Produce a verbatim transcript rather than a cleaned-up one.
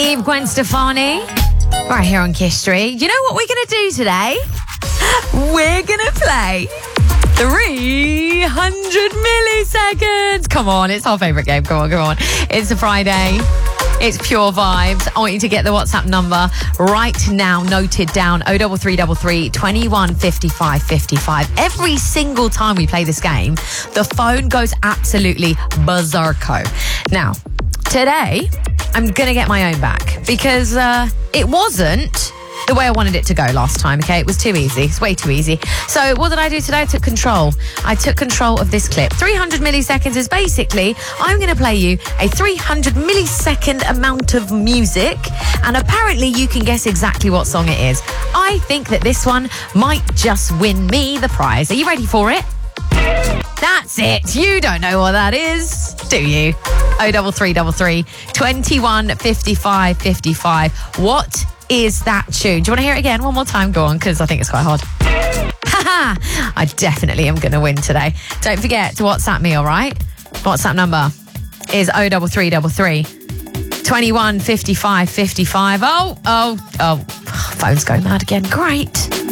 Eve, Gwen Stefani, right here on Kiss Street. You know what we're going to do today? We're going to play three hundred milliseconds. Come on, it's our favourite game. Come on, come on. It's a Friday. It's pure vibes. I want you to get the WhatsApp number right now, noted down, oh double three double three, twenty-one fifty-five fifty-five. Every single time we play this game, the phone goes absolutely berserko. Now, today, I'm going to get my own back because uh, it wasn't the way I wanted it to go last time, okay? It was too easy. It's way too easy. So what did I do today? I took control. I took control of this clip. three hundred milliseconds is basically, I'm going to play you a three hundred millisecond amount of music, and apparently you can guess exactly what song it is. I think that this one might just win me the prize. Are you ready for it? That's it. You don't know what that is, do you? oh double three double three, twenty-one fifty-five fifty-five. What is that tune? Do you want to hear it again one more time? Go on, because I think it's quite hard. Haha! I definitely am going to win today. Don't forget to WhatsApp me, all right? WhatsApp number is oh double three double three, twenty-one fifty-five fifty-five. Oh, oh, oh. Phone's going mad again. Great.